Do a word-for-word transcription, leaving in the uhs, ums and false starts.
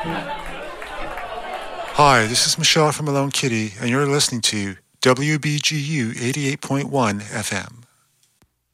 Hi, this is Michelle from Malone Kitty, and you're listening to W B G U eighty-eight point one F M.